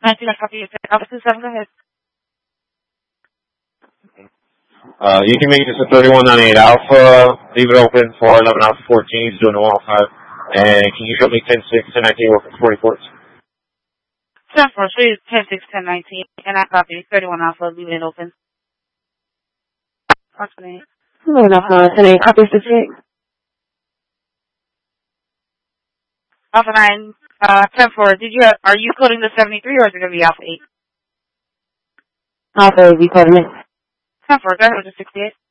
19, I copy you. Alpha 27, go ahead. You can make this a 3198 Alpha, leave it open for 11 Alpha 14, doing a 105. And can you show me 10-6, 10-19, working 40 ports? 10-4, show you 10-6, 10-19, and I copy 31 Alpha, leave it open. Approximately. 11 Alpha 10-8, copy 68. Alpha 9, 10-4, are you coding the 73 or is it going to be Alpha 8? Alpha 8, we coding it. 10-4, go ahead with the 68.